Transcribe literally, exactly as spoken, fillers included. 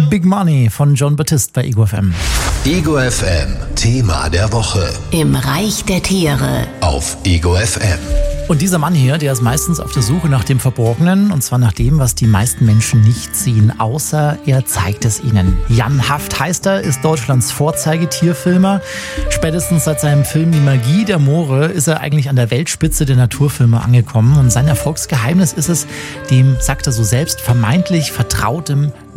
Big Money von Jon Batiste bei Ego F M. Ego F M, Thema der Woche. Im Reich der Tiere. Auf Ego F M. Und dieser Mann hier, der ist meistens auf der Suche nach dem Verborgenen, und zwar nach dem, was die meisten Menschen nicht sehen, außer er zeigt es ihnen. Jan Haft heißt er, ist Deutschlands Vorzeigetierfilmer. Spätestens seit seinem Film Die Magie der Moore ist er eigentlich an der Weltspitze der Naturfilme angekommen. Und sein Erfolgsgeheimnis ist es, dem, sagt er so selbst, vermeintlich vertrautem